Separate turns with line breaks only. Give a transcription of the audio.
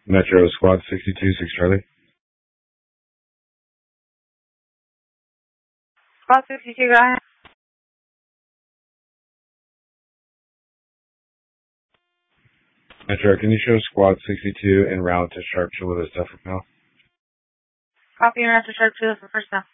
Metro Squad 62, 6 Charlie.
Squad 62, go ahead.
Metro, can you show Squad 62 en route to Sharp Two with a Stafford now?
Copy and route to Sharp 2 for first now.